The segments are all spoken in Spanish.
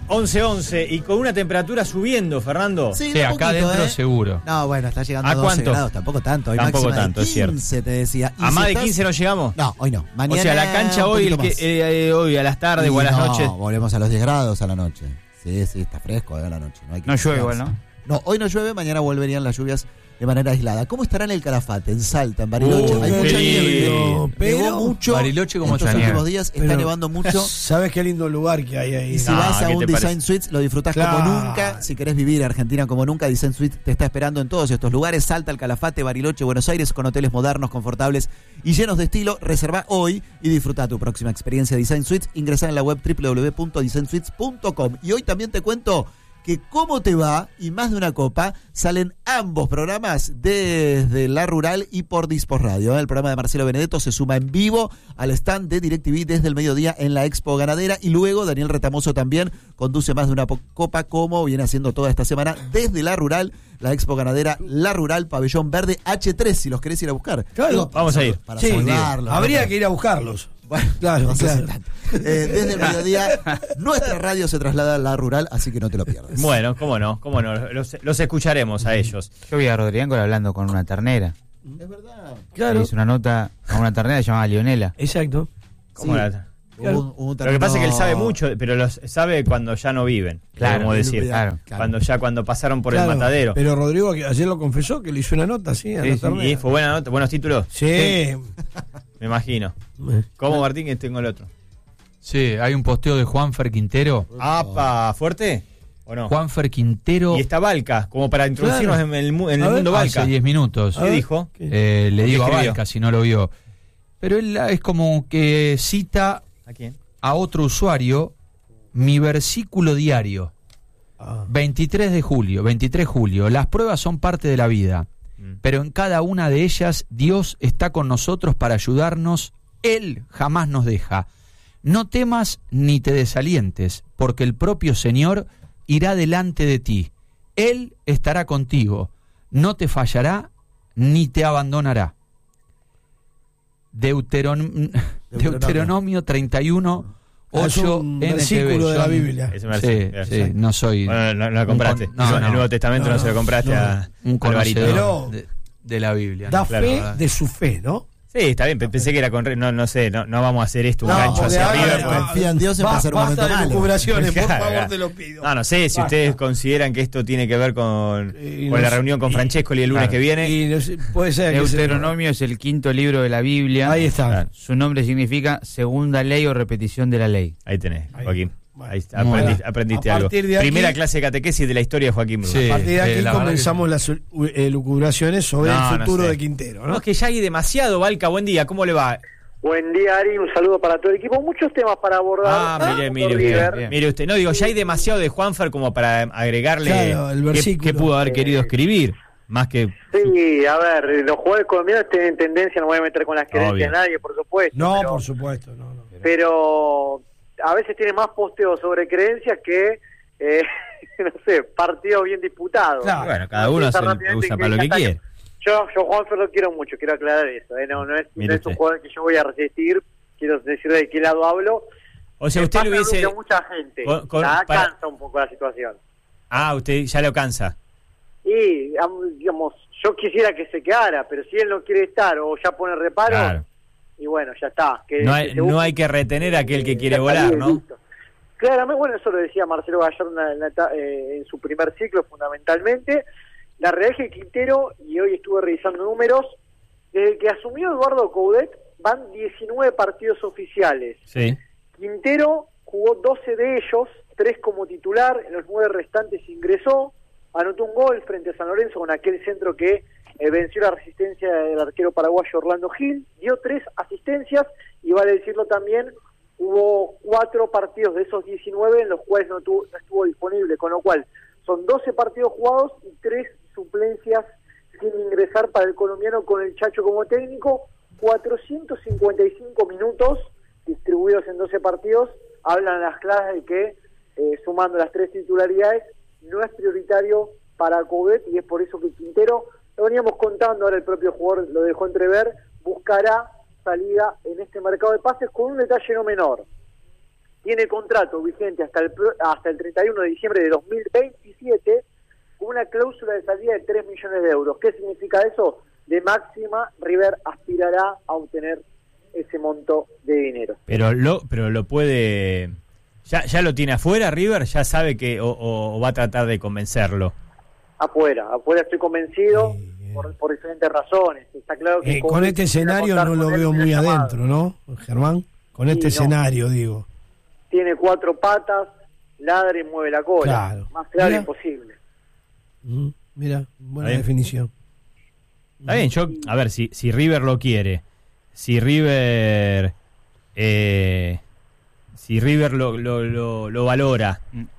11:11 y con una temperatura subiendo, Fernando. Sí, acá poquito, adentro seguro. No, bueno, está llegando ¿A a 12 cuánto? grados, tampoco tanto. Hoy Tampoco máxima tanto, de es cierto. 15, te decía. Y ¿A si más de estás- 15 no llegamos? No, hoy no. Mañana O sea, la cancha un hoy, poquito más. hoy a las tardes o a las noches. No, volvemos a los 10 grados a la noche. Sí, está fresco a la noche. No, hay que No llueve quejarse. igual, ¿no? No, hoy no llueve, mañana volverían las lluvias de manera aislada. ¿Cómo estará en el Calafate, en Salta, en Bariloche? Hay mucha sí. nieve. Pero Nevó mucho. Bariloche, ¿cómo estos está últimos nieve? días está Pero- nevando mucho. ¿Sabes qué lindo lugar que hay ahí? Y si No, vas a ¿qué un te Design parece? Suites, lo disfrutás Claro. como nunca. Si querés vivir Argentina como nunca, Design Suites te está esperando en todos estos lugares. Salta, el Calafate, Bariloche, Buenos Aires, con hoteles modernos, confortables y llenos de estilo. Reserva hoy y disfruta tu próxima experiencia Design Suites. Ingresá en la web www.designsuites.com. Y hoy también te cuento que Cómo te va y Más de una copa salen ambos programas desde La Rural y por Dispos Radio. El programa de Marcelo Benedetto se suma en vivo al stand de DirecTV desde el mediodía en la Expo Ganadera, y luego Daniel Retamoso también conduce Más de una copa, como viene haciendo toda esta semana desde La Rural, la Expo Ganadera, La Rural, Pabellón Verde H3, si los querés ir a buscar. Claro. Vamos a ir. Para Sí, saludarlos. habría que ir a buscarlos. Bueno, Claro, no sé si claro. tanto. Desde el mediodía, nuestra radio se traslada a La Rural, así que no te lo pierdas. Bueno, cómo no, los escucharemos a ellos. Yo vi a Rodrigo hablando con una ternera. Es verdad. Claro. Le hizo una nota a una ternera llamada Leonela. Exacto. ¿Cómo Sí. la- Hubo un Lo que pasa es que él sabe término- mucho, pero los sabe cuando ya no viven. Claro, como decir. claro. Cuando pasaron por Claro, el matadero. Pero Rodrigo ayer lo confesó que le hizo una nota, sí, a la ternera. Y fue buena nota, buenos títulos. Sí. Me imagino. ¿Cómo, Martín, que tengo el otro? Sí, hay un posteo de Juanfer Quintero. ¿Apa, fuerte? ¿O no? Juanfer Quintero. Y está Balca, como para introducirnos Claro. en el A ver, mundo Balca. Hace 10 minutos. ¿Qué dijo? ¿Qué? Le digo a escribió? Balca si no lo vio. Pero él es como que cita ¿A quién? a otro usuario mi versículo diario. Ah. 23 julio. Las pruebas son parte de la vida, Mm. pero en cada una de ellas Dios está con nosotros para ayudarnos. Él jamás nos deja. No temas ni te desalientes, porque el propio Señor irá delante de ti. Él estará contigo, no te fallará ni te abandonará. Deuteronomio 31, Es 8 un NTV. versículo de la John. Biblia. Ese me Sí, parece. sí, no soy... Bueno, no lo compraste. No, El Nuevo Testamento no, se lo compraste a un Alvarito. conocedor Pero- de la Biblia. Da Claro, fe ¿verdad? de su fe, ¿no? Sí, está bien. Pensé que era con... No sé, no vamos a hacer esto un No, gancho porque hacia ahora- arriba. pues. Confía en Dios en pasar un Basta momento de malo. lucubraciones, por Claro, favor, claro. te lo pido. No sé, si Basta. ustedes consideran que esto tiene que ver con Y la no sé- reunión con Francesco y el lunes Claro. que viene. Y no sé, puede ser que Deuteronomio es el quinto libro de la Biblia. Ahí está. Claro. Su nombre significa segunda ley o repetición de la ley. Ahí tenés, Ahí. Joaquín. Bueno. Ahí está, Muy aprendiste A algo. partir de aquí- Primera clase de catequesis de la historia de Joaquín Bruno. Sí. a partir de aquí la verdad comenzamos las lucubraciones sobre No, el no futuro sé. de Quintero, No, ¿no? es que ya hay demasiado, Balca. Buen día, ¿cómo le va? Buen día, Ari, un saludo para todo el equipo. Muchos temas para abordar. Mire River. usted. Mire usted. No, digo, ya hay demasiado de Juanfer como para agregarle Claro, el versículo. qué pudo haber querido escribir. Más que... Sí, a ver, los jugadores colombianos tienen tendencia, no me voy a meter con las creencias Obvio. de nadie, por supuesto. No, pero, por supuesto, no. pero a veces tiene más posteos sobre creencias que, no sé, partidos bien disputados. Claro. Bueno, cada uno Empieza se rápidamente usa que para lo ya que está. quiere. Yo Juanfer lo quiero mucho, quiero aclarar eso. No es Mire un usted. jugador que yo voy a resistir, quiero decir de qué lado hablo. O sea, Me usted pasa le lo hubiese... que a mucha gente. para- Cansa un poco la situación. Ah, usted ya lo cansa. Y, digamos, yo quisiera que se quedara, pero si él no quiere estar o ya pone reparo, Claro. y bueno, ya está. Que No que hay, se no busque, hay que retener a aquel que quiere ya volar, está, ¿no? listo. Claramente, bueno, eso lo decía Marcelo Gallardo en su primer ciclo, fundamentalmente. La realidad es que Quintero, y hoy estuve revisando números, desde que asumió Eduardo Coudet, van 19 partidos oficiales. Sí. Quintero jugó 12 de ellos, 3 como titular, en los 9 restantes ingresó, anotó un gol frente a San Lorenzo con aquel centro que venció la resistencia del arquero paraguayo Orlando Gil, dio 3 asistencias y vale decirlo también, hubo 4 partidos de esos 19 en los cuales no estuvo disponible, con lo cual son 12 partidos jugados y 3 suplencias sin ingresar para el colombiano con el Chacho como técnico, 455 minutos distribuidos en 12 partidos, hablan las claras de que, sumando las 3 titularidades, no es prioritario para Coudet y es por eso que Quintero, lo veníamos contando, ahora el propio jugador lo dejó entrever, buscará salida en este mercado de pases con un detalle no menor. tiene contrato vigente hasta el 31 de diciembre de 2027, con una cláusula de salida de 3 millones de euros. ¿Qué significa eso? De máxima, River aspirará a obtener ese monto de dinero. Pero lo puede... ¿Ya lo tiene afuera River? ¿Ya sabe que o va a tratar de convencerlo? Afuera estoy convencido por diferentes razones. Está claro que con este escenario no lo veo muy adentro, ¿no, Germán? Con este escenario, digo. Tiene 4 patas, ladra y mueve la cola. Claro. Más claro imposible. Mira, buena definición. Está bien, a ver, si River lo quiere, si River lo valora,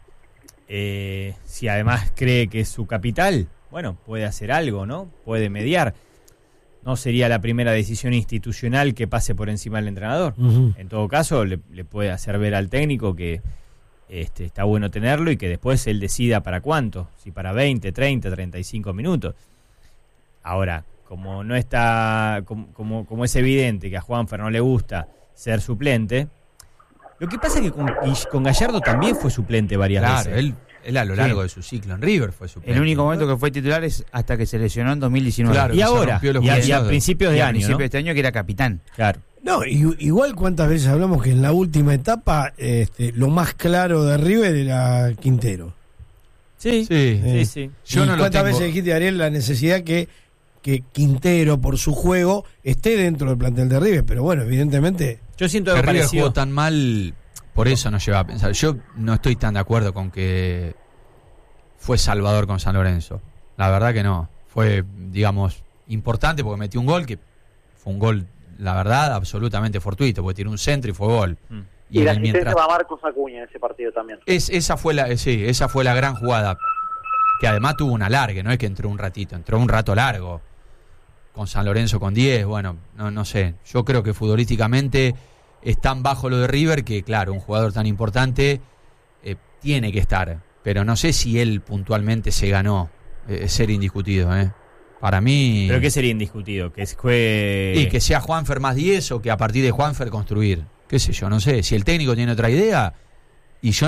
si además cree que es su capital, bueno, puede hacer algo, ¿no? Puede mediar. No sería la primera decisión institucional que pase por encima del entrenador. En todo caso, le puede hacer ver al técnico que está bueno tenerlo y que después él decida para cuánto, si para 20, 30, 35 minutos. Ahora, como no está, como es evidente que a Juanfer no le gusta ser suplente, lo que pasa es que con Gallardo también fue suplente varias veces. Él a lo largo de su ciclo en River fue suplente. El único momento que fue titular es hasta que se lesionó en 2019. Claro, y ahora, y a principios de año, de este año que era capitán. Claro. No, igual cuántas veces hablamos que en la última etapa lo más claro de River era Quintero. Sí. Yo no ¿cuántas veces dijiste, Ariel, la necesidad que Quintero, por su juego, esté dentro del plantel de River? Pero bueno, evidentemente... Yo siento que algo River parecido. jugó tan mal, por eso nos lleva a pensar. Yo no estoy tan de acuerdo con que fue salvador con San Lorenzo. La verdad que no. Fue, digamos, importante porque metió un gol que fue un gol, la verdad, absolutamente fortuito, porque tiró un centro y fue gol. Y la asistencia va a Marcos Acuña en ese partido también. Esa fue la gran jugada, que además tuvo un alargue, no es que entró un ratito, entró un rato largo. Con San Lorenzo con 10, bueno, no sé. Yo creo que futbolísticamente es tan bajo lo de River que, claro, un jugador tan importante tiene que estar. Pero no sé si él puntualmente se ganó ser indiscutido, Para mí... ¿Pero qué sería indiscutido? Que juegue... Y que sea Juanfer más 10 o que a partir de Juanfer construir. Qué sé yo, no sé. Si el técnico tiene otra idea, y yo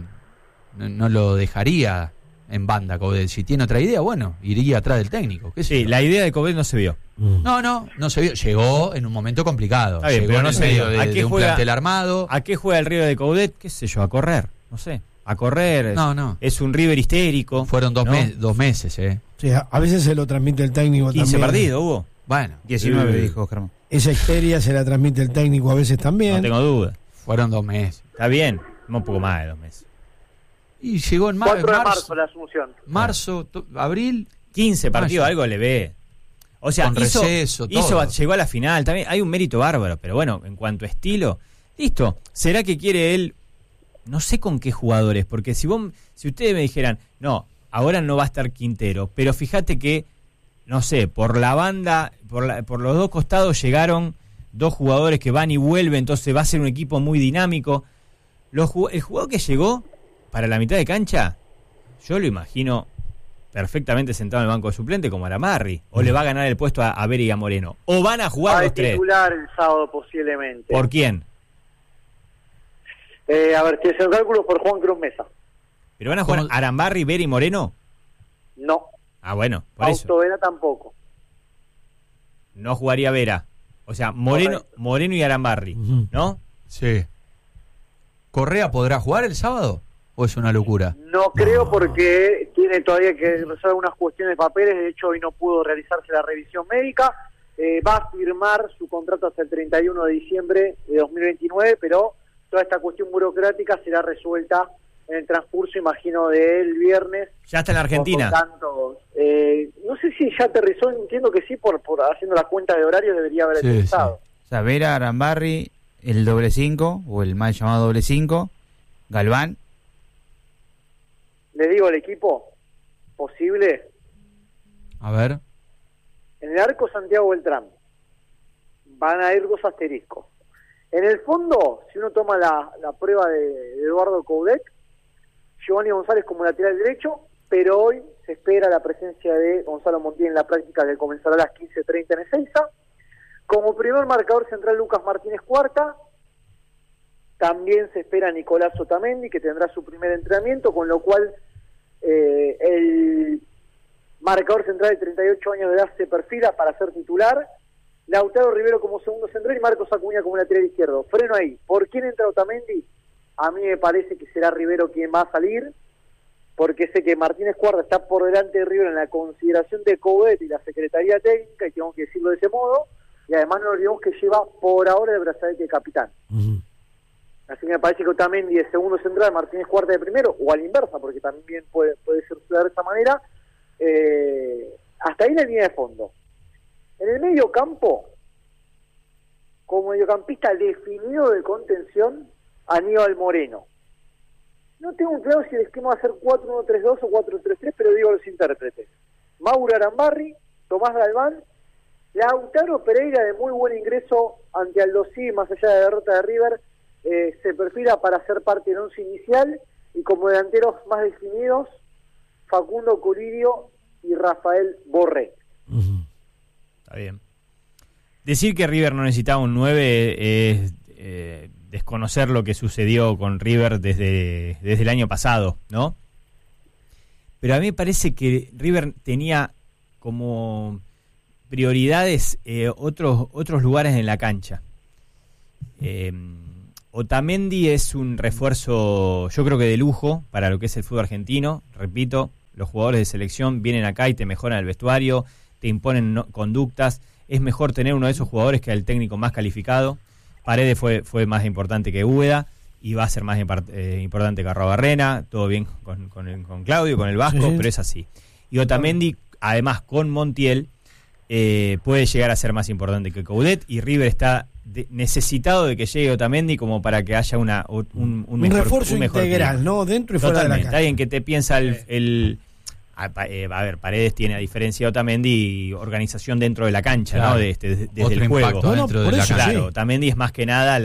no lo dejaría en banda, Coudet. Si tiene otra idea, bueno, iría atrás del técnico. Sí, la idea de Coudet no se vio. No se vio. Llegó en un momento complicado. Está bien, llegó pero en no el se medio vio. de un plantel armado. ¿A qué juega el River de Coudet? ¿Qué sé yo? A correr. No sé. A correr. No. Es un River histérico. Fueron 2 meses, Sí, a veces se lo transmite el técnico 15 también. partidos hubo. Bueno, 19 dijo Germán. Esa histeria se la transmite el técnico a veces también. No tengo duda. fueron 2 meses. Está bien. Un poco más de 2 meses. Y llegó en 4 de marzo la Asunción. Marzo, abril. 15 partidos, mayo. algo le ve. O sea, Con receso, todo. llegó a la final. También hay un mérito bárbaro, pero bueno, en cuanto a estilo, listo. ¿Será que quiere él? No sé con qué jugadores, porque si ustedes me dijeran, no, ahora no va a estar Quintero, pero fíjate que, no sé, por la banda, por los dos costados llegaron 2 jugadores que van y vuelven, entonces va a ser un equipo muy dinámico. El jugador que llegó para la mitad de cancha, yo lo imagino perfectamente sentado en el banco de suplente como Aramarri, o le va a ganar el puesto a Vera y a Moreno, o van a jugar los 3. Titular el sábado posiblemente. ¿Por quién? A ver, si es el cálculo por Juan Cruz Mesa. ¿Pero van a jugar Arambarri, Vera y Moreno? No. Ah, bueno, por eso. Auto Vera tampoco. No jugaría Vera. O sea, Moreno y Arambarri, ¿no? Sí. ¿Correa podrá jugar el sábado? ¿O es una locura? No creo, porque tiene todavía que resolver unas cuestiones de papeles. De hecho, hoy no pudo realizarse la revisión médica. Va a firmar su contrato hasta el 31 de diciembre de 2029, pero toda esta cuestión burocrática será resuelta en el transcurso, imagino, del viernes. Ya está en la Argentina. Por lo tanto, no sé si ya aterrizó, entiendo que sí, por haciendo la cuenta de horario debería haber aterrizado. Sí. O sea, Vera, Arambarri, el doble 5, o el mal llamado doble 5, Galván. Le digo al equipo posible. A ver. En el arco Santiago Beltrán van a ir 2 asteriscos. En el fondo, si uno toma la prueba de Eduardo Coudet, Giovanni González como lateral derecho, pero hoy se espera la presencia de Gonzalo Montiel en la práctica que comenzará a las 15:30 en Ezeiza. Como primer marcador central Lucas Martínez Cuarta, También se espera Nicolás Otamendi, que tendrá su primer entrenamiento, con lo cual el marcador central de 38 años de edad se perfila para ser titular. Lautaro Rivero como segundo central y Marcos Acuña como lateral izquierdo. Freno ahí. ¿Por quién entra Otamendi? A mí me parece que será Rivero quien va a salir, porque sé que Martínez Cuarta está por delante de Rivero en la consideración de Coudet y la Secretaría Técnica, y tengo que decirlo de ese modo, y además no olvidemos que lleva por ahora el brazalete de capitán. Así que me parece que Otamendi es segundo central, Martínez Cuarta de primero, o a la inversa, porque también puede ser de esa manera. Hasta ahí la línea de fondo. En el medio campo, como mediocampista definido de contención, Aníbal Moreno. No tengo claro si el esquema va a ser 4-1-3-2 o 4-3-3, pero digo los intérpretes. Mauro Arambarri, Tomás Galván, Lautaro Pereira, de muy buen ingreso ante Aldo Civi, más allá de la derrota de River, se perfila para ser parte del once inicial, y como delanteros más definidos, Facundo Colidio y Rafael Borré. Está bien. Decir que River no necesitaba un 9 es desconocer lo que sucedió con River desde el año pasado, ¿no? Pero a mí me parece que River tenía como prioridades otros lugares en la cancha. Otamendi es un refuerzo, yo creo que de lujo para lo que es el fútbol argentino. Repito, los jugadores de selección vienen acá y te mejoran el vestuario, te imponen conductas. Es mejor tener uno de esos jugadores que el técnico más calificado. Paredes fue más importante que Úbeda y va a ser más importante que Arrobarrena. Todo bien con Claudio, con el Vasco, sí. Pero es así. Y Otamendi, además con Montiel, puede llegar a ser más importante que Coudet, y River está necesitado de que llegue Otamendi como para que haya un refuerzo integral, ¿no? Dentro y fuera de la cancha. Alguien que te piensa a ver, Paredes tiene, a diferencia de Otamendi, organización dentro de la cancha, claro, ¿no? Desde el juego. Dentro de la cancha. Claro, Otamendi es más que nada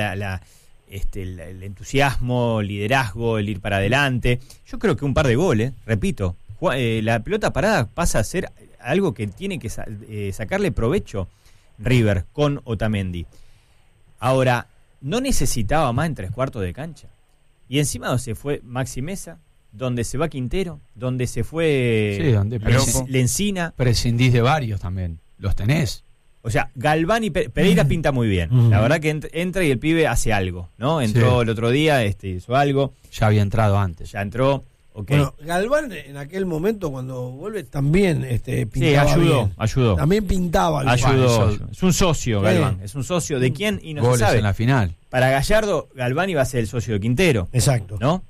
el entusiasmo, liderazgo, el ir para adelante. Yo creo que un par de goles, repito, la pelota parada pasa a ser algo que tiene que sacarle provecho River con Otamendi. Ahora, no necesitaba más en 3/4 de cancha. Y encima donde se fue Maxi Mesa, donde se va Quintero, donde se fue Lencina. Prescindís de varios también, los tenés. O sea, Galván y Pereira pinta muy bien. La verdad que entra y el pibe hace algo, ¿no? Entró el otro día, hizo algo. Ya había entrado antes. Ya entró. Okay. Bueno, Galván en aquel momento cuando vuelve también pintaba ayudó. También pintaba. Ayudó. Es un socio, Galván. Es un socio de quién y no Goles se sabe. En la final. Para Gallardo, Galván iba a ser el socio de Quintero. Exacto. ¿No?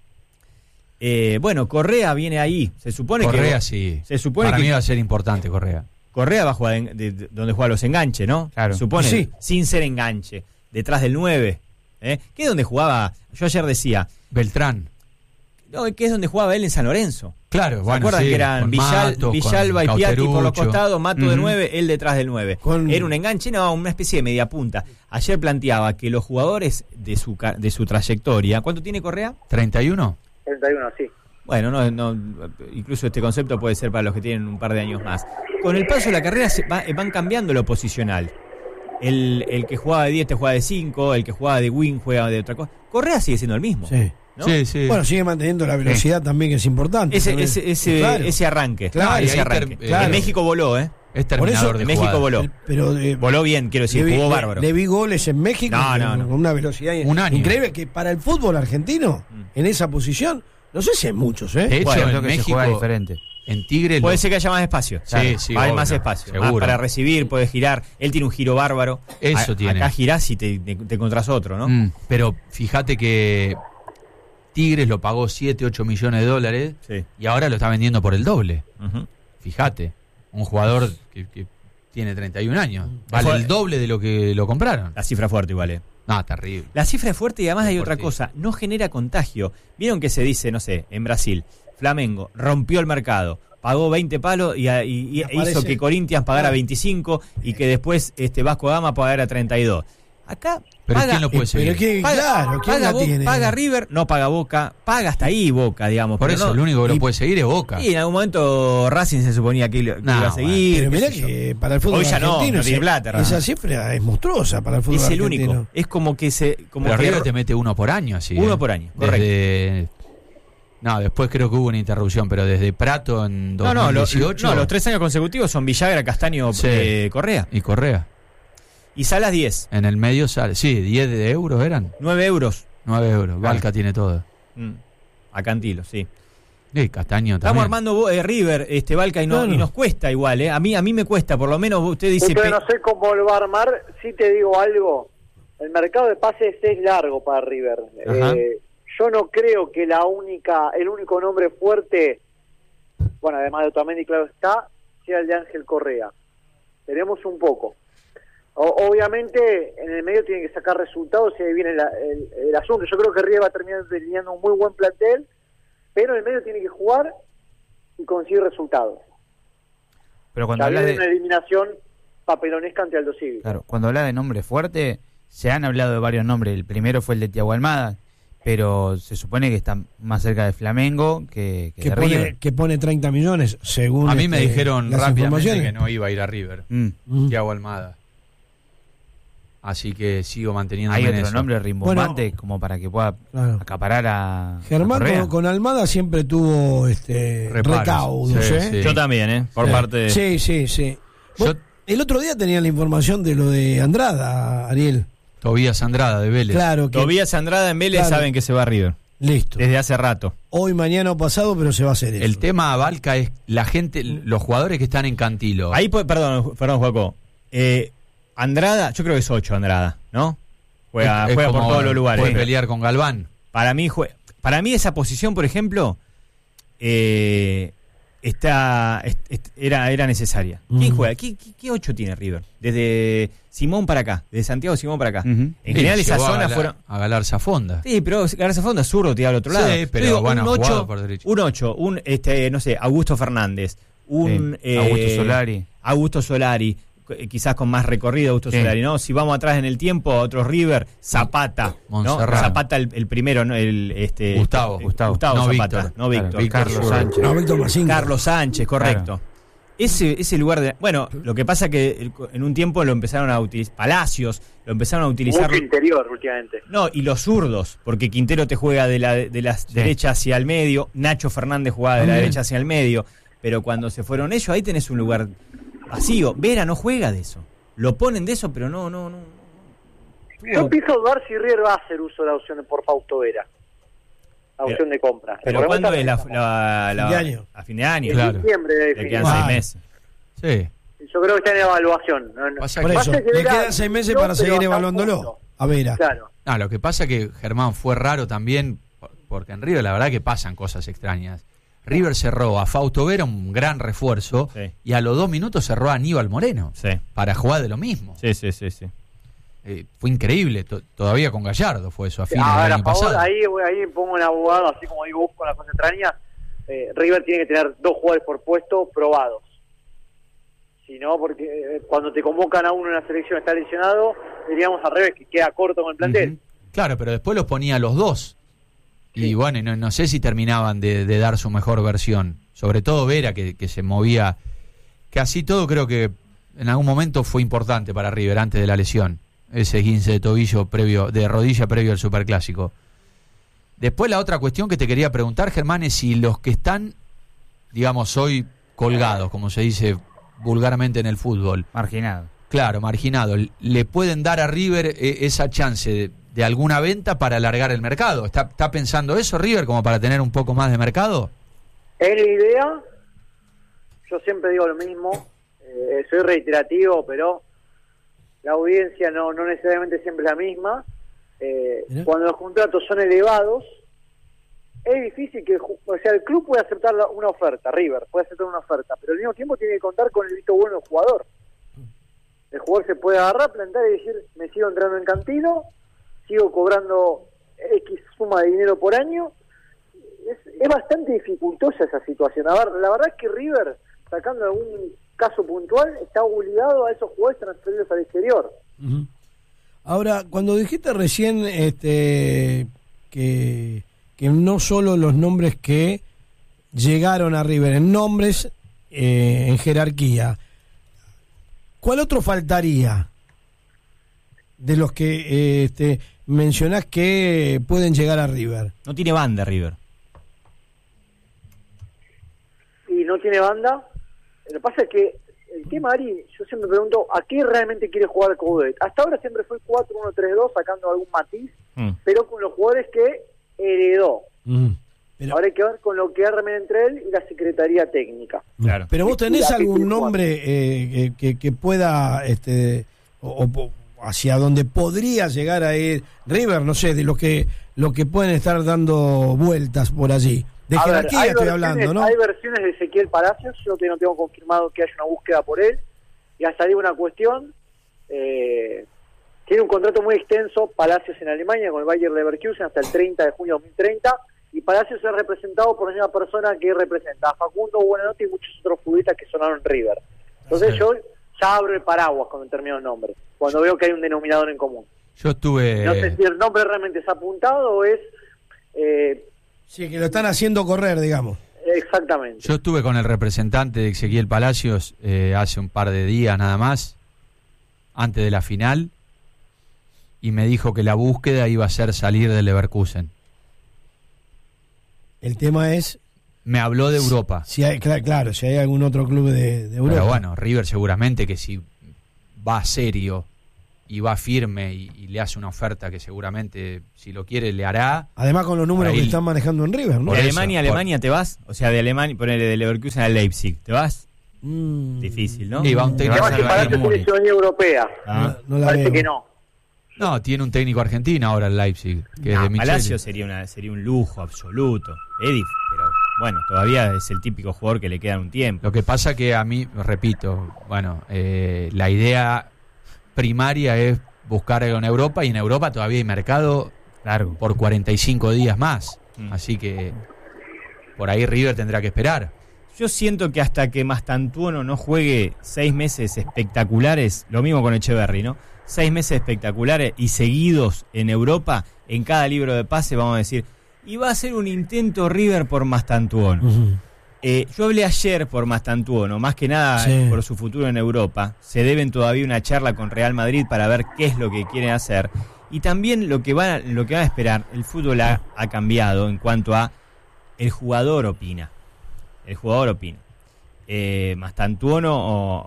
Bueno, Correa viene ahí. Se supone Correa, que sí. Se supone para que mí va a ser importante Correa. Correa va a jugar donde juega los enganches, ¿no? Claro. Supone, sí. Sin ser enganche, detrás del 9. ¿Que es donde jugaba? Yo ayer decía Beltrán. No, que es donde jugaba él en San Lorenzo. Claro, ¿Se bueno, acuerdan sí, que eran Villalba y Piatti por los costados, Mato de 9, él detrás del 9? Era un enganche, no, una especie de media punta. Ayer planteaba que los jugadores de su trayectoria, ¿cuánto tiene Correa? 31. 31, sí. Bueno, no, incluso este concepto puede ser para los que tienen un par de años más. Con el paso de la carrera van cambiando lo posicional. El que jugaba de 10 te juega de 5, el que jugaba de wing juega de otra cosa. Correa sigue siendo el mismo. Sí. ¿No? Sí. Bueno, sigue manteniendo la velocidad también, que es importante. Ese arranque. Claro, ese arranque. En México voló, Es terminador de México voló. Pero voló bien, quiero decir, jugó bárbaro. Le vi goles en México con una velocidad increíble, que para el fútbol argentino, en esa posición, no sé si hay muchos, De hecho, bueno, en México se juega diferente. En Tigre puede ser que haya más espacio. Sí, hay obvio, más espacio. seguro. Más para recibir, puede girar. Él tiene un giro bárbaro. Eso tiene. Acá girás y te encontrás otro, ¿no? Pero fíjate que Tigres lo pagó 7-8 millones de dólares y ahora lo está vendiendo por el doble. Fíjate, un jugador que tiene 31 años. Vale el doble de lo que lo compraron. La cifra fuerte igual, No, terrible. La cifra es fuerte y además hay otra cosa. No genera contagio. Vieron que se dice, no sé, en Brasil, Flamengo rompió el mercado, pagó 20 palos y hizo que Corinthians pagara 25 y que después Vasco da Gama pagara 32. Acá Pero paga, ¿quién lo puede seguir? Pero que, claro, ¿quién la tiene? paga River, no paga Boca, paga hasta ahí Boca, digamos. Por pero eso, no, el único que lo puede seguir es Boca. y en algún momento Racing se suponía que iba a seguir. Pero mirá qué sé yo. que para el fútbol Hoy ya argentino no tiene plata. esa cifra es monstruosa para el fútbol Es el argentino. único. Es como que Pero que River te mete uno por año, así. uno por año, correcto. No, después creo que hubo una interrupción, pero desde Prato en 2018. Los 3 años consecutivos son Villagra, Castaño, Sí. Correa. Y Correa. Y Salas 10. En el medio sale. Sí, 10 de euros eran. 9 euros. 9 euros. Valca tiene todo. A Cantilo, sí. Y Castaño también. Estamos armando River, Valca, y nos cuesta igual, ¿eh? A mí me cuesta, por lo menos usted dice... Entonces no sé cómo lo va a armar. Sí te digo algo. El mercado de pases es largo para River. Yo no creo que el único nombre fuerte, bueno, además de Otamendi, claro está, sea el de Ángel Correa. Tenemos un poco. Obviamente, en el medio tienen que sacar resultados y ahí viene el asunto. Yo creo que River va a terminar teniendo un muy buen plantel, pero en el medio tiene que jugar y conseguir resultados. Pero cuando habla hablas de una eliminación papelonesca ante Aldo Civi. Claro, cuando hablas de nombre fuerte, se han hablado de varios nombres. El primero fue el de Thiago Almada, pero se supone que está más cerca de Flamengo que de River. Que pone 30 millones, según A mí me dijeron las rápidamente informaciones. que no iba a ir a River. Thiago Almada. Así que sigo manteniendo. Hay otro eso. nombre rimbombante como para que pueda acaparar a Germán Correa. con Almada siempre tuvo recaudos. Sí, sí. Yo también, por parte de... Sí. El otro día tenían la información de lo de Andrada, Ariel. Tobías Andrada de Vélez. Claro que Tobías Andrada en Vélez saben que se va a River. Listo. Desde hace rato. Hoy, mañana o pasado, pero se va a hacer eso. El tema Valca es la gente, los jugadores que están en Cantilo. Ahí, perdón, Juaco. Andrada, yo creo que es 8 Andrada, ¿no? Juega por todos los lugares. Puede pelear con Galván. Para mí esa posición, por ejemplo, era necesaria. ¿Quién juega? ¿Qué 8 tiene River? Desde Simón para acá, desde Santiago Simón para acá. En general esa zona fueron... A Galarza Fonda. Sí, pero Galarza Fonda es zurdo, tira al otro lado. Sí, pero bueno, jugado por derecha. Un 8, no sé, Augusto Fernández, Augusto Solari, quizás con más recorrido Augusto Solari, ¿no? Si vamos atrás en el tiempo, otro River, Zapata, ¿no? Zapata el primero, ¿no? Gustavo Zapata, Víctor. No Víctor. Carlos Sánchez. No, Víctor Mazinga. Carlos Sánchez, correcto. Claro. Ese lugar de... Bueno, lo que pasa que en un tiempo lo empezaron a utilizar, Palacios, lo empezaron a utilizar... Mucho interior últimamente. No, y los zurdos, porque Quintero te juega de la derecha hacia el medio, Nacho Fernández jugaba de la derecha hacia el medio, pero cuando se fueron ellos, ahí tenés un lugar vacío. Vera no juega de eso. Lo ponen de eso, pero no. Yo empiezo a dudar si River va a hacer uso de la opción por Fausto Vera. La opción de compra. ¿Pero cuándo es fin de año? A fin de año, en claro. diciembre. Le quedan 6 meses. Sí. Yo creo que está en evaluación. Por eso, le quedan 6 meses para seguir evaluándolo. A Vera. Claro. No, lo que pasa que Germán fue raro también, porque en River la verdad que pasan cosas extrañas. River cerró a Fausto Vera, un gran refuerzo, y a los 2 minutos cerró a Aníbal Moreno para jugar de lo mismo. Sí. Fue increíble, todavía con Gallardo fue eso a fines del año pasado. Ahí pongo un abogado, así como digo con las cosas extrañas. River tiene que tener 2 jugadores por puesto probados. Si no, porque cuando te convocan a uno en la selección está lesionado, diríamos al revés, que queda corto con el plantel. Claro, pero después los ponía a los 2. Y bueno, no sé si terminaban de dar su mejor versión. Sobre todo Vera, que se movía. Que así todo creo que en algún momento fue importante para River antes de la lesión. Ese 15 de tobillo de rodilla previo al Superclásico. Después la otra cuestión que te quería preguntar, Germán, es si los que están, digamos, hoy colgados, como se dice vulgarmente en el fútbol. Marginado. Claro, marginado. ¿Le pueden dar a River esa chance de alguna venta para alargar el mercado? ¿Está pensando eso River como para tener un poco más de mercado? Es la idea. Yo siempre digo lo mismo. Soy reiterativo, pero la audiencia no necesariamente siempre es la misma. Cuando los contratos son elevados, es difícil que... O sea, el club puede aceptar una oferta, River puede aceptar una oferta, pero al mismo tiempo tiene que contar con el visto bueno del jugador. El jugador se puede agarrar, plantar y decir, me sigo entrando en Cantilo, sigo cobrando X suma de dinero por año. Es bastante dificultosa esa situación. A ver, la verdad es que River, sacando algún caso puntual, está obligado a esos jugadores transferirlos al exterior. Ahora, cuando dijiste recién que no solo los nombres que llegaron a River, en nombres, en jerarquía, ¿cuál otro faltaría de los que mencionás que pueden llegar a River? No tiene banda River. Y no tiene banda. Lo que pasa es que el tema, Ari, yo siempre me pregunto ¿a qué realmente quiere jugar Coudet? Hasta ahora siempre fue 4-1-3-2, sacando algún matiz, pero con los jugadores que heredó. Pero ahora hay que ver con lo que armen entre él y la Secretaría Técnica. Claro. Pero vos tenés algún nombre que pueda, o hacia donde podría llegar a ir River, no sé, de lo que pueden estar dando vueltas por allí. De jerarquía estoy hablando, ¿no? Hay versiones de Ezequiel Palacios, yo no tengo confirmado que haya una búsqueda por él, y ha salido una cuestión, tiene un contrato muy extenso Palacios en Alemania con el Bayer Leverkusen hasta el 30 de junio de 2030, y Palacios es representado por la misma persona que representa a Facundo Buenanotte y muchos otros futbolistas que sonaron en River. Entonces yo ya abro el paraguas cuando termino el nombre, cuando veo que hay un denominador en común. Yo estuve... No sé si el nombre realmente es apuntado o es... sí, que lo están haciendo correr, digamos. Exactamente. Yo estuve con el representante de Ezequiel Palacios hace un par de días nada más, antes de la final, y me dijo que la búsqueda iba a ser salir del Leverkusen. El tema es... Me habló de Europa. Si hay, claro, si hay algún otro club de Europa. Pero bueno, River seguramente que si va serio y va firme y le hace una oferta que seguramente, si lo quiere, le hará. Además con los números que están manejando en River, ¿no? ¿De Alemania te vas? O sea, de Alemania, ponele de Leverkusen a Leipzig, ¿te vas? Difícil, ¿no? Y va un técnico europea. No la Parece veo. que no. No, tiene un técnico argentino ahora el Leipzig, que es de Micheli. Palacio sería un lujo absoluto. Edith, pero bueno, todavía es el típico jugador que le queda un tiempo. Lo que pasa que a mí, repito, bueno, la idea primaria es buscar algo en Europa, y en Europa todavía hay mercado largo por 45 días más. Así que por ahí River tendrá que esperar. Yo siento que hasta que Mastantuono no juegue 6 meses espectaculares, lo mismo con Echeverri, ¿no? 6 meses espectaculares y seguidos en Europa, en cada libro de pase vamos a decir, y va a ser un intento River por Mastantuono. Yo hablé ayer por Mastantuono, más que nada por su futuro en Europa. Se deben todavía una charla con Real Madrid para ver qué es lo que quieren hacer. Y también lo que van a esperar. El fútbol ha cambiado en cuanto a el jugador opina. El jugador opina. Mastantuono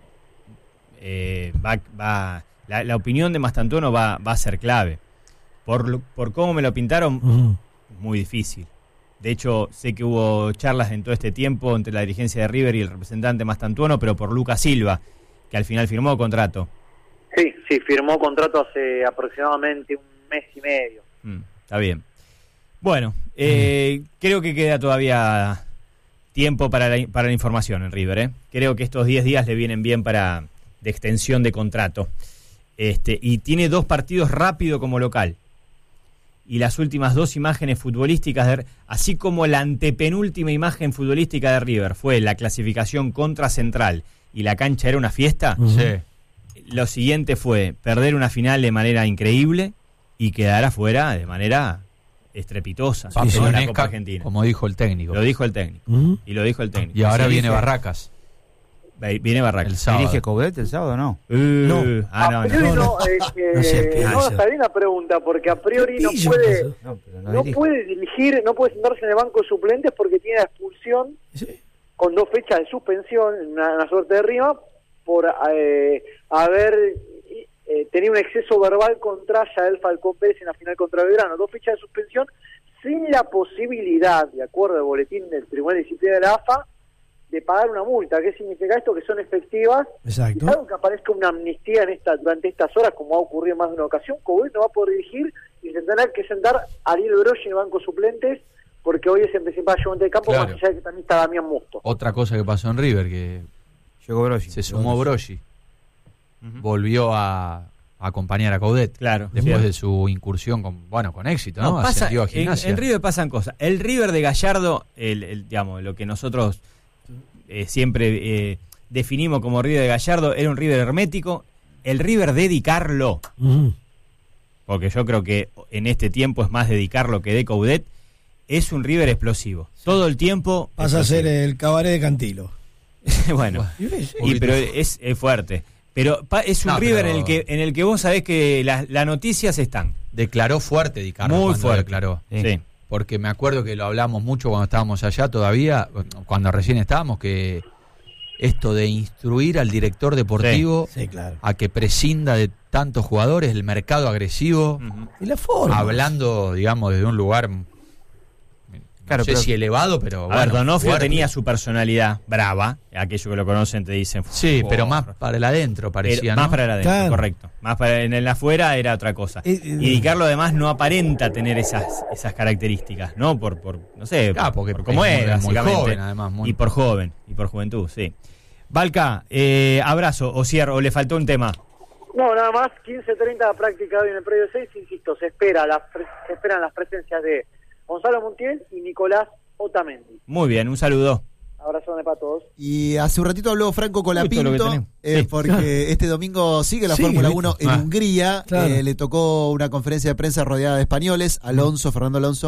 la opinión de Mastantuono va a ser clave. Por cómo me lo pintaron, muy difícil. De hecho, sé que hubo charlas en todo este tiempo entre la dirigencia de River y el representante Mastantuono, pero por Lucas Silva, que al final firmó contrato. Sí, firmó contrato hace aproximadamente un mes y medio. Está bien. Bueno, creo que queda todavía tiempo para la información en River. Creo que estos 10 días le vienen bien de extensión de contrato. Y tiene 2 partidos rápido como local. Y las últimas 2 imágenes futbolísticas, así como la antepenúltima imagen futbolística de River fue la clasificación contra Central y la cancha era una fiesta, lo siguiente fue perder una final de manera increíble y quedar afuera de manera estrepitosa en la Copa Argentina. Como dijo el técnico. Lo dijo el técnico. Y lo dijo el técnico. Y ahora viene Barracas. Viene Barracas. El sábado. ¿Dirige Coudet el sábado o no? No. No, está bien la pregunta, porque a priori no puede dirigir, no puede sentarse en el banco de suplentes porque tiene la expulsión con 2 fechas de suspensión, una suerte de rima, por haber tenido un exceso verbal contra Yael Falcón Pérez en la final contra Belgrano. 2 fechas de suspensión sin la posibilidad, de acuerdo al boletín del Tribunal de Disciplina de la AFA, de pagar una multa. ¿Qué significa esto? Que son efectivas. Exacto. Y algo que aparezca una amnistía durante estas horas, como ha ocurrido en más de una ocasión, Coudet no va a poder dirigir y se tendrá que sentar a Ariel Broggi en el banco suplentes, porque hoy es el principal ayudante de campo, más allá de que también está Damián Musto. Otra cosa que pasó en River, que llegó Broggi. Se sumó Broggi. Volvió a acompañar a Coudet. Claro. Después de su incursión con éxito, ¿no? Ascendió a Gimnasia. En River pasan cosas. El River de Gallardo, digamos, lo que nosotros siempre definimos como River de Gallardo, era un River hermético. El River de Di Carlo porque yo creo que en este tiempo es más dedicarlo que de Coudet, es un River explosivo. Todo el tiempo Pasa a ser el cabaret de Cantilo. bueno, pero es fuerte. Pero es un No, River pero- en el que vos sabés que las noticias están. Declaró fuerte Di Carlo Muy cuando fuerte. declaró. Sí. Porque me acuerdo que lo hablamos mucho cuando estábamos allá todavía, cuando recién estábamos, que esto de instruir al director deportivo Sí, claro. a que prescinda de tantos jugadores, el mercado agresivo, Ujú. Y la forma. hablando, digamos, desde un lugar, Claro, no sé pero- si elevado, pero A ver, bueno, Donofrio fuerte. tenía su personalidad brava, aquellos que lo conocen te dicen... Sí, "Oh, pero más para el adentro parecía, más ¿no? para el adentro, Claro. correcto. Más para en el afuera era otra cosa. Y Di Carlo además no aparenta tener esas características, ¿no? Por no sé, Ah, porque por cómo es es, muy básicamente. joven, además, muy- Y por joven, y por juventud, sí. Valca, abrazo, o cierro, o le faltó un tema. No, nada más, 15:30 práctica hoy en el predio 6, insisto, se esperan las presencias de Gonzalo Montiel y Nicolás Otamendi. Muy bien, un saludo. Abrazo grande para todos. Y hace un ratito habló Franco Uy, todo lo que Colapinto, tenemos. Sí. porque este domingo sigue la Sigue, Fórmula ¿viste? 1 en Ah. Hungría. Claro. Le tocó una conferencia de prensa rodeada de españoles, Fernando Alonso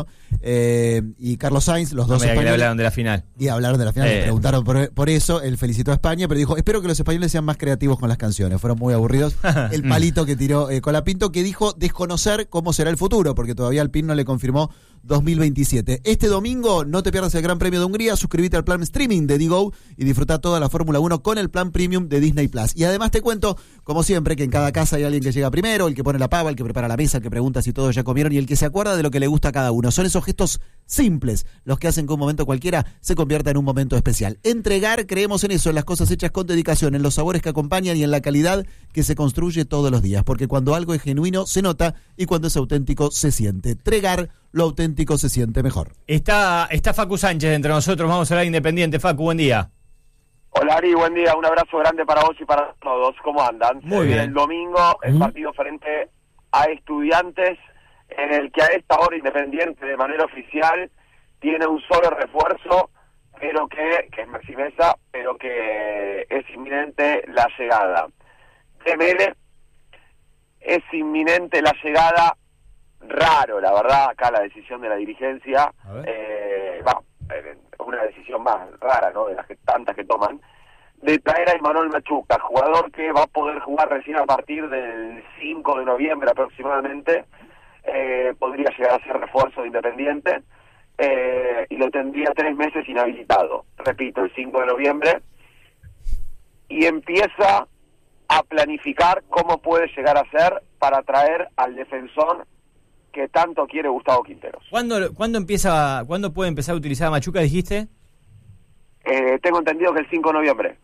y Carlos Sainz, los No dos me diga que le españoles. hablaron de la final. Y hablaron de la final, le preguntaron por eso, él felicitó a España, pero dijo, espero que los españoles sean más creativos con las canciones, fueron muy aburridos. El palito que tiró Colapinto, que dijo desconocer cómo será el futuro, porque todavía Alpine no le confirmó 2027. Este domingo no te pierdas el Gran Premio de Hungría, suscríbete al plan streaming de Digo y disfruta toda la Fórmula 1 con el plan premium de Disney Plus. Y además te cuento, como siempre, que en cada casa hay alguien que llega primero, el que pone la pava, el que prepara la mesa, el que pregunta si todos ya comieron y el que se acuerda de lo que le gusta a cada uno. Son esos gestos simples los que hacen que un momento cualquiera se convierta en un momento especial. Entregar, creemos en eso, en las cosas hechas con dedicación, en los sabores que acompañan y en la calidad que se construye todos los días, porque cuando algo es genuino se nota y cuando es auténtico se siente. Entregar lo auténtico se siente mejor. Está Facu Sánchez entre nosotros, vamos a hablar Independiente. Facu, buen día. Hola Ari, buen día, un abrazo grande para vos y para todos, ¿cómo andan? Muy bien. El domingo el partido frente a Estudiantes, en el que a esta hora Independiente de manera oficial tiene un solo refuerzo, pero que es Maxi Mesa, pero que es inminente la llegada de Mele, es inminente la llegada, raro la verdad, acá la decisión de la dirigencia, A ver. una decisión más rara, ¿no? De las tantas que toman, de traer a Imanol Machuca, jugador que va a poder jugar recién a partir del 5 de noviembre aproximadamente, podría llegar a ser refuerzo de Independiente, y lo tendría 3 meses inhabilitado, repito, el 5 de noviembre, y empieza a planificar cómo puede llegar a ser para traer al defensor que tanto quiere Gustavo Quinteros. ¿Cuándo puede empezar a utilizar a Machuca, dijiste? Tengo entendido que el 5 de noviembre.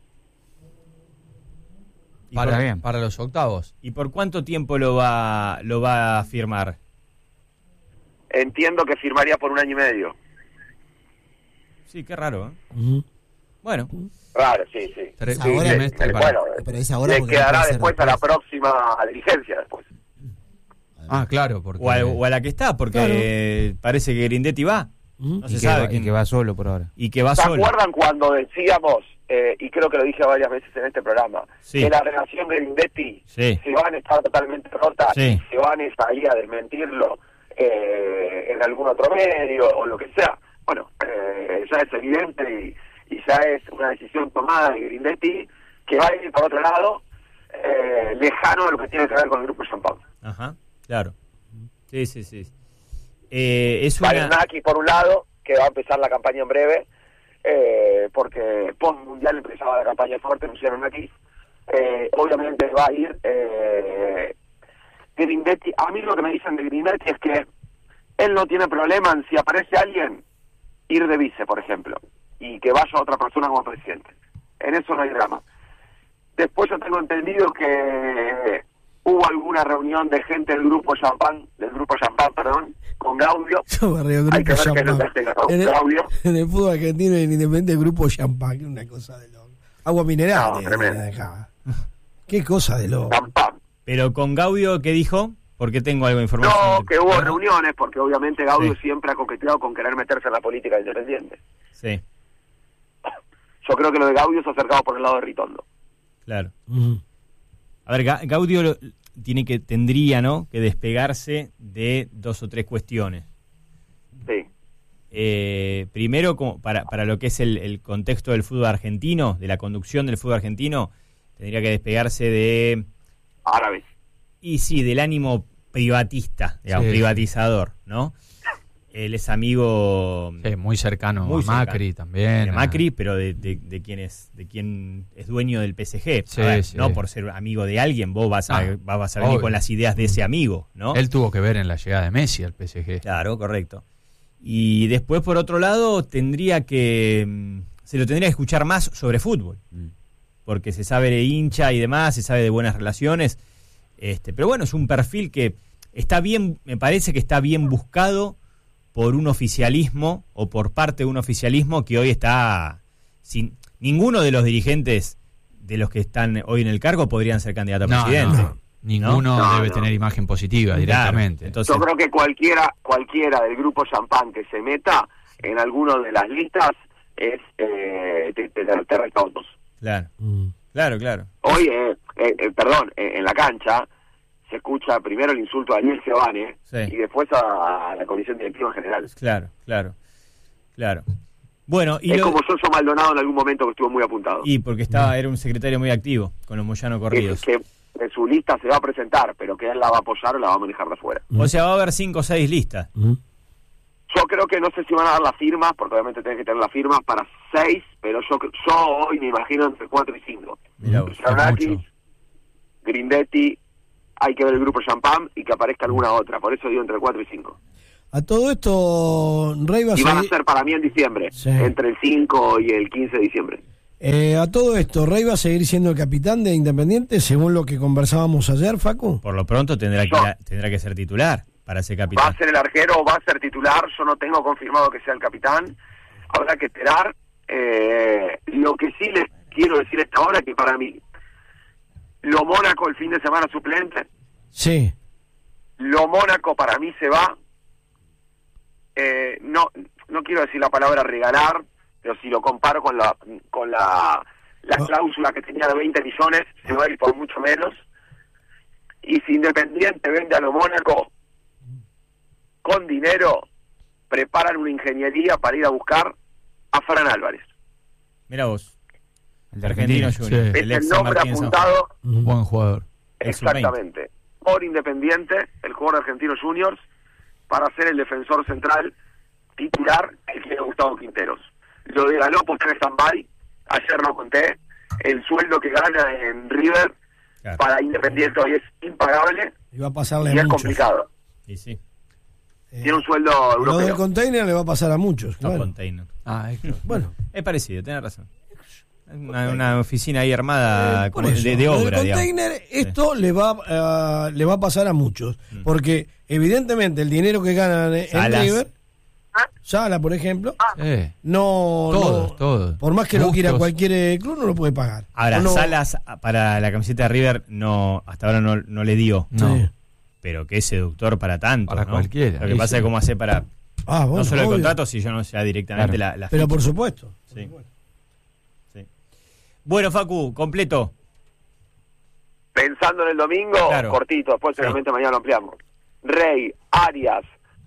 ¿Y por, Para los octavos. ¿Y por cuánto tiempo lo va a firmar? Entiendo que firmaría por 1 año y medio. Sí, qué raro, ¿eh? Ujú. Bueno, Raro, sí. Tres Sí, ahora- trimestres para- Bueno, Pero es ahora le porque no quedará puede ser después a la después. próxima dirigencia después. Ah, claro, porque o a la que está, porque parece que Grindetti va. Ujú. No Y se que, sabe va, y quién. que va solo por ahora. Y que va ¿Se solo. acuerdan cuando decíamos, y creo que lo dije varias veces en este programa, Sí. que la relación de Grindetti Sí. se van a estar totalmente rota Sí. y se van a ir a desmentirlo en algún otro medio o lo que sea? Bueno, ya es evidente y ya es una decisión tomada de Grindetti que va a ir por otro lado, lejano a lo que tiene que ver con el grupo Champán. Ajá, claro. Sí. Es una... Barenakis por un lado, que va a empezar la campaña en breve, porque post-mundial empezaba la campaña fuerte, pusieron aquí. Obviamente va a ir Grindetti. A mí lo que me dicen de Grindetti es que él no tiene problema en, si aparece alguien, ir de vice, por ejemplo, y que vaya otra persona como presidente. En eso no hay drama. Después yo tengo entendido que hubo alguna reunión de gente del grupo Champán, con Gaudio. Yo me río, Hay que grupo ver qué es lo que champán. hace En el, Gaudio. en el fútbol argentino y en Independiente, grupo champán, que es una cosa de loco. Agua mineral. No, tremendo. dejaba. Qué cosa de loco. Champán. Pero con Gaudio, ¿qué dijo? Porque tengo algo de información. No, que hubo Ajá. reuniones, porque obviamente Gaudio Sí. siempre ha coqueteado con querer meterse en la política independiente. Sí, Yo creo que lo de Gaudio se ha acercado por el lado de Ritondo. claro. Ujú. A ver, Gaudio tendría, ¿no?, que despegarse de 2 o 3 cuestiones. Sí. Primero, como para lo que es el contexto del fútbol argentino, de la conducción del fútbol argentino, tendría que despegarse de... Árabes. Y sí, del ánimo privatista, digamos, Sí. privatizador, ¿no? Él es amigo... Muy cercano Muy a Macri cercano. también. de Macri, pero de quien es dueño del PSG. Sí, A ver, sí. no por ser amigo de alguien, vos vas a venir obvio. con las ideas de ese amigo, ¿no? Él tuvo que ver en la llegada de Messi al PSG. Claro, correcto. Y después, por otro lado, se lo tendría que escuchar más sobre fútbol, porque se sabe de hincha y demás, se sabe de buenas relaciones, pero bueno, es un perfil que está bien, me parece que está bien buscado por un oficialismo, o por parte de un oficialismo que hoy está sin... Ninguno de los dirigentes de los que están hoy en el cargo podrían ser candidato a presidente. Ninguno No, debe no. tener imagen positiva Claro, directamente. entonces, Yo creo que cualquiera del grupo Champán que se meta en alguno de las listas te resta votos. claro, claro. Hoy, en la cancha se escucha primero el insulto a Daniel Giovanni Sí. y después a la comisión directiva en general. Claro. Bueno, Es como Yoyo Maldonado en algún momento que estuvo muy apuntado. y porque era un secretario muy activo con los Moyano Corridos. Que en su lista se va a presentar, pero que él la va a apoyar o la va a manejar de afuera. O sea, va a haber 5 o 6 listas. Yo creo que no sé si van a dar las firmas, porque obviamente tienen que tener las firmas para 6, pero yo hoy me imagino entre 4 y 5. Mirá vos, Giannakis, mucho. Grindetti, hay que ver el grupo Champán y que aparezca alguna otra, por eso digo entre 4 y 5. A todo esto, Rey va a Y van a seguir... ser para mí en diciembre, Sí. entre el 5 y el 15 de diciembre. A todo esto, ¿Rey va a seguir siendo el capitán de Independiente, según lo que conversábamos ayer, Facu? Por lo pronto tendrá que ser titular para ser Va capitán. a ser el arquero o va a ser titular, yo no tengo confirmado que sea el capitán, habrá que esperar. Lo que sí les quiero decir a esta hora es que para mí, lo Mónaco el fin de semana suplente, Sí. lo Mónaco para mí se va, no quiero decir la palabra regalar, pero si lo comparo con la cláusula que tenía de 20 millones, se va a ir por mucho menos. Y si Independiente vende a lo Mónaco con dinero, preparan una ingeniería para ir a buscar a Fran Álvarez. Mira vos. El de Argentino Argentina. Junior. Sí. Es el nombre Martín San apuntado Buen jugador. El sub-20. exactamente por Independiente, el jugador de Argentinos Juniors, para ser el defensor central titular que tiene Gustavo Quinteros. Lo de Galopo está en stand-by, ayer lo conté, el sueldo que gana en River Claro. para Independiente hoy es impagable Y va a pasarle y a es muchos. complicado. Y sí, Tiene un sueldo Lo del europeo. container le va a pasar a muchos. top Claro. container. Bueno, Es parecido, tenés razón. Una oficina ahí armada por como eso, de lo del obra, digamos. container, esto le va a pasar a muchos. Porque evidentemente el dinero que ganan en Salas. River, Sala, por ejemplo, no, Todos. por más que lo quiera Bustos. cualquier club, no lo puede pagar. Ahora, O no- Salas para la camiseta de River hasta ahora no le dio. No. Sí. Pero que es seductor para tanto. Para ¿no? cualquiera. Lo que Sí, pasa sí. es cómo hace para Ah, bueno, no solo el obvio. contrato, si yo no sea directamente la Pero ficha. por supuesto. Sí. Sí. Bueno, Facu, completo. Pensando en el domingo, Claro. cortito, después Sí. seguramente mañana lo ampliamos. Rey, Arias,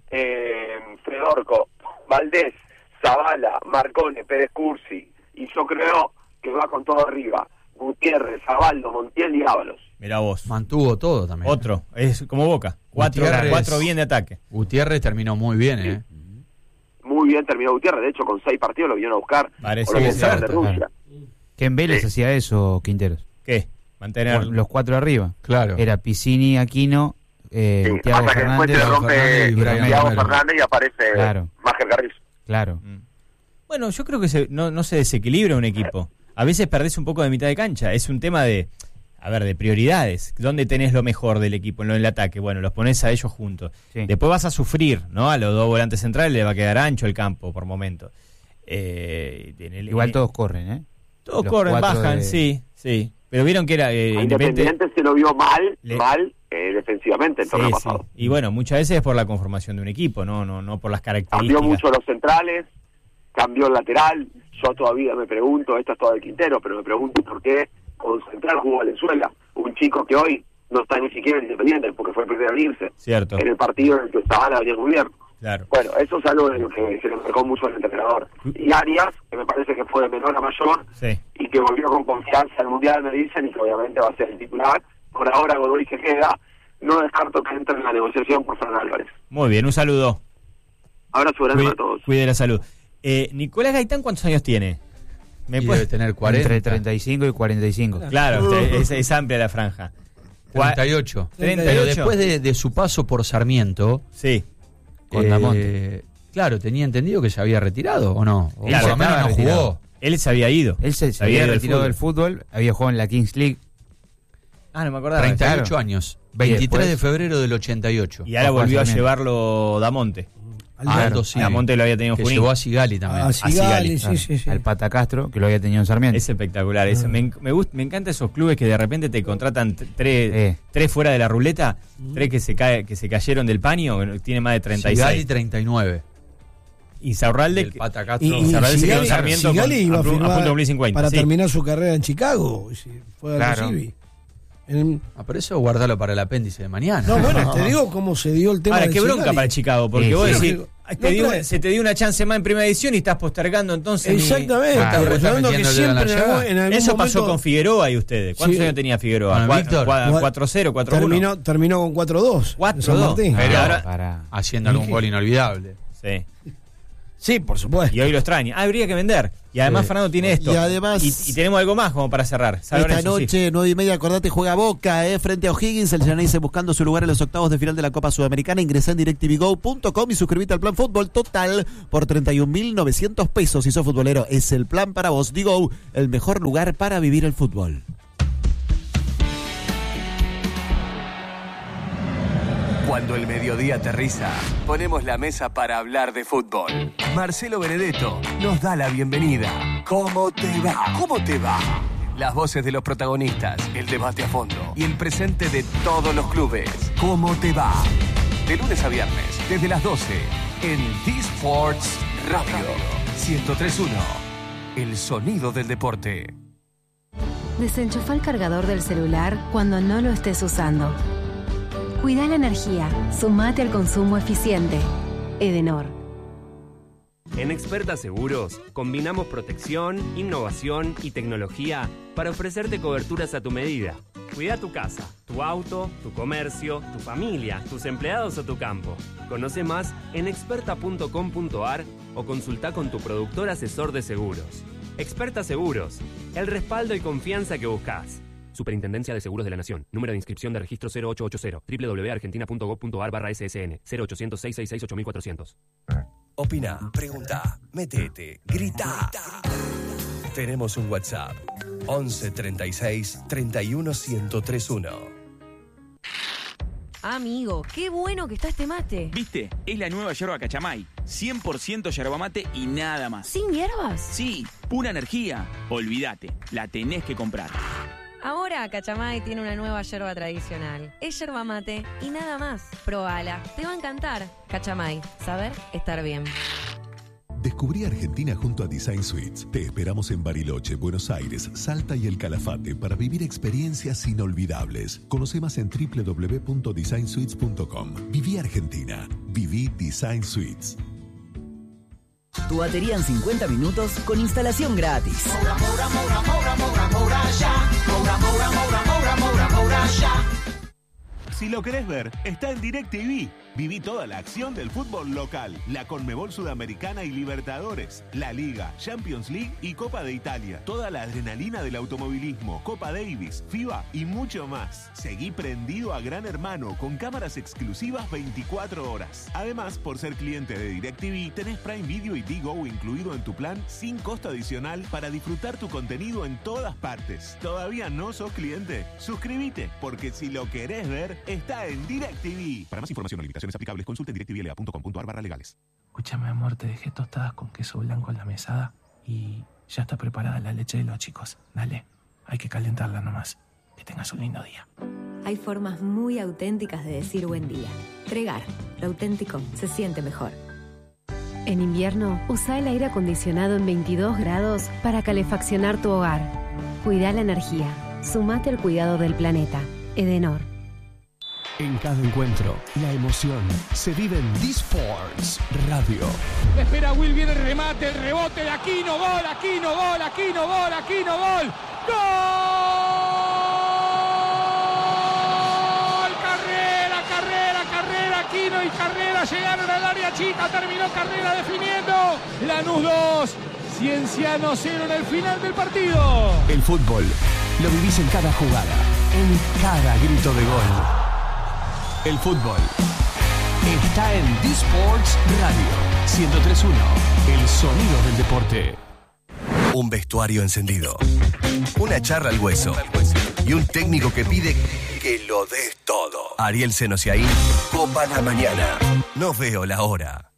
Fedorco, Valdés, Zavala, Marcone, Pérez Cursi, y yo creo que va con todo arriba. Gutiérrez, Zabaldo, Montiel y Ábalos. Mirá vos. Mantuvo todo también. Otro, es como Boca. Gutiérrez. 4 bien de ataque. Gutiérrez terminó muy bien, ¿eh? Muy bien terminó Gutiérrez, de hecho con 6 partidos lo vinieron a buscar. Parece por lo que que sí, saben de cierto, Rusia. Que en Vélez Sí. hacía eso, Quinteros. ¿Qué? Mantener. Por los 4 arriba. Claro. Era Piscini, Aquino, Sí, Thiago pasa que después Fernández. se le rompe Fernández y Brian Thiago Romero. Fernández y aparece Claro. Máger Carrizo. Claro. Bueno, yo creo que no se desequilibra un equipo. A veces perdés un poco de mitad de cancha. Es un tema de prioridades. ¿Dónde tenés lo mejor del equipo en lo del ataque? Bueno, los pones a ellos juntos. Sí. Después vas a sufrir, ¿no? A los dos volantes centrales le va a quedar ancho el campo por momento. Igual todos corren, ¿eh? Todos los corren, 4 bajan, de- sí. Pero vieron que era A Independiente. Independiente se lo vio mal Le- defensivamente el Sí, torneo sí. pasado. Y bueno, muchas veces es por la conformación de un equipo, no por las Cambió características. mucho los centrales, cambió el lateral. Yo todavía me pregunto, esto es todo de Quintero, pero me pregunto por qué con central jugó Valenzuela, un chico que hoy no está ni siquiera en Independiente, porque fue el primero en irse. Cierto. En el partido en el que Zavala había gobierno. Claro. Bueno, eso es algo de lo que se le marcó mucho al entrenador. Y Arias, que me parece que fue de menor a mayor, Sí. y que volvió con confianza al Mundial, me dicen, y que obviamente va a ser el titular. Por ahora Godoy se queda, no descarto que entre en la negociación por Fran Álvarez. Muy bien, un saludo. Abrazo grande a todos. Cuide la salud. Nicolás Gaitán, ¿cuántos años tiene? Y debe tener 40. Entre 35 y 45. Claro, es amplia la franja. 38. 38. Pero después de su paso por Sarmiento, Sí. Con Damonte. claro, tenía entendido que se había retirado, ¿o no? O Claro, por lo menos estaba no retirado. jugó. Él se había ido. Él se había ido retirado del fútbol, había jugado en la Kings League. Ah, no me acordaba. 38 claro. años. Y 23 de después- febrero del 88. Y ahora Ojo, volvió a Sarmiento. llevarlo Damonte. Aldo Civi, Damonte lo había tenido que Junín. llevó a Sigali también. Ah, Sigali, Sigali, claro. sí. Al Pata Castro, que lo había tenido en Sarmiento. Es espectacular. Me encanta esos clubes que de repente te contratan tres fuera de la ruleta, tres que se cayeron del paño, que tiene más de Sigali 36. 39. Y Saurralde, El Pata Castro. Y Saurralde se quedó en Sigali- Sarmiento Sigali iba a punto de firmar cumplir 50. para sí. terminar su carrera en Chicago. Fue a Claro. Civi. Pero eso guardalo para el apéndice de mañana. No, bueno, te digo cómo se dio el tema. Ahora, de qué bronca Sigali. para Chicago, porque Sí, vos sí. decís, No, se te dio una chance más en primera edición y estás postergando entonces. Exactamente. Claro, Estamos está hablando que metiendo el dedo en la siempre llaga. en algún Eso pasó momento con Figueroa y ustedes. ¿Cuántos Sí. años tenía Figueroa? Con el Víctor. 4-0, 4-1. terminó con 4-2. 4-2. en San Martín. Pero Pero ahora- para... Haciendo algún gol inolvidable. Sí. Sí, por supuesto. Y hoy lo extraña. Habría que vender. Y además Sí. Fernando tiene esto. Y además- Y tenemos algo más como para cerrar. San Esta Lorenzo, sí. noche, 9:30, acordate, juega Boca, frente a O'Higgins. El Llaneise buscando su lugar en los octavos de final de la Copa Sudamericana. Ingresá en DirecTVGo.com y suscríbete al plan fútbol total por 31.900 pesos. Si sos futbolero, es el plan para vos. Digo, el mejor lugar para vivir el fútbol. Cuando el mediodía aterriza, ponemos la mesa para hablar de fútbol. Marcelo Benedetto nos da la bienvenida. ¿Cómo te va? ¿Cómo te va? Las voces de los protagonistas, el debate a fondo y el presente de todos los clubes. ¿Cómo te va? De lunes a viernes, desde las 12, en D-Sports Radio 103.1. El sonido del deporte. Desenchufa el cargador del celular cuando no lo estés usando. Cuida la energía. Sumate al consumo eficiente. Edenor. En Experta Seguros, combinamos protección, innovación y tecnología para ofrecerte coberturas a tu medida. Cuida tu casa, tu auto, tu comercio, tu familia, tus empleados o tu campo. Conoce más en experta.com.ar o consulta con tu productor asesor de seguros. Experta Seguros, el respaldo y confianza que buscas. Superintendencia de Seguros de la Nación. Número de inscripción de registro 0880. www.argentina.gov.ar/SSN. 0800-666-8400. Opina, pregunta, metete, grita. Tenemos un WhatsApp. 11 36 31 1031. Amigo, qué bueno que está este mate. ¿Viste? Es la nueva yerba Cachamay. 100% yerba mate y nada más. ¿Sin hierbas? Sí, pura energía. Olvídate, la tenés que comprar. Ahora Cachamay tiene una nueva yerba tradicional. Es yerba mate y nada más. Probala, te va a encantar. Cachamay, saber estar bien. Descubrí Argentina junto a Design Suites. Te esperamos en Bariloche, Buenos Aires, Salta y El Calafate para vivir experiencias inolvidables. Conoce más en www.designsuites.com. Viví Argentina. Viví Design Suites. Tu batería en 50 minutos con instalación gratis. Si lo querés ver, está en DirecTV. Viví toda la acción del fútbol local, la Conmebol Sudamericana y Libertadores, la Liga, Champions League y Copa de Italia. Toda la adrenalina del automovilismo, Copa Davis, FIBA y mucho más. Seguí prendido a Gran Hermano con cámaras exclusivas 24 horas. Además, por ser cliente de DirecTV, tenés Prime Video y Digo incluido en tu plan sin costo adicional para disfrutar tu contenido en todas partes. ¿Todavía no sos cliente? Suscríbete, porque si lo querés ver, está en DirecTV. Para más información o limitaciones aplicables, consulte en directvla.com.ar/legales. Escúchame, amor, te dejé tostadas con queso blanco en la mesada y ya está preparada la leche de los chicos. Dale, hay que calentarla nomás. Que tengas un lindo día. Hay formas muy auténticas de decir buen día. Tregar, lo auténtico se siente mejor. En invierno, usa el aire acondicionado en 22 grados para calefaccionar tu hogar. Cuida la energía. Sumate al cuidado del planeta. Edenor. En cada encuentro, la emoción se vive en D-Sports Radio. Espera Will, viene el remate, el rebote de Aquino, gol, Aquino, gol, Aquino, gol, Aquino, gol. ¡Gol! Carrera, carrera, carrera, Aquino y Carrera llegaron al área chica, terminó Carrera definiendo. Lanús 2, Cienciano 0 en el final del partido. El fútbol lo vivís en cada jugada, en cada grito de gol. El fútbol está en D-Sports Radio 103.1, el sonido del deporte. Un vestuario encendido, una charla al hueso y un técnico que pide que lo des todo. Ariel Senosiaín, Copa la Mañana. No veo la hora.